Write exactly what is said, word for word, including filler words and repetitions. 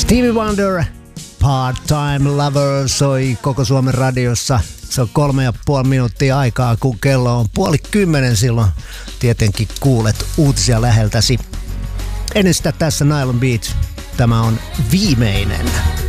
Stevie Wonder, Part-Time Lover soi koko Suomen radiossa. Se on kolme ja puoli minuuttia aikaa, kun kello on puoli kymmenen. Silloin tietenkin kuulet uutisia läheltäsi. Ennen sitä tässä Nylon Beat. Tämä on viimeinen.